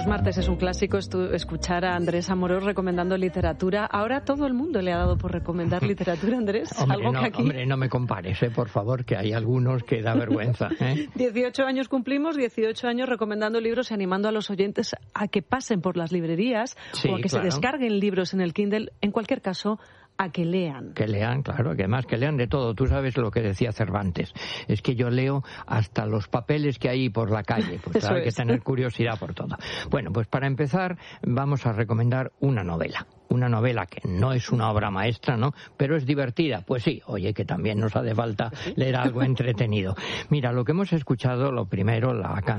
Los martes es un clásico escuchar a Andrés Amorós recomendando literatura. Ahora todo el mundo le ha dado por recomendar literatura, Andrés. Hombre, no me compares, por favor, que hay algunos que da vergüenza. 18 años cumplimos, 18 años recomendando libros y animando a los oyentes a que pasen por las librerías o a que se descarguen libros en el Kindle. En cualquier caso, a que lean. Que lean, claro, que además que lean de todo. Tú sabes lo que decía Cervantes. Es que yo leo hasta los papeles que hay por la calle. Pues hay que tener curiosidad por todo. Bueno, pues para empezar vamos a recomendar una novela. Una novela que no es una obra maestra, ¿no? Pero es divertida. Pues sí, oye, que también nos hace falta leer algo entretenido. Mira, lo que hemos escuchado, lo primero, la canción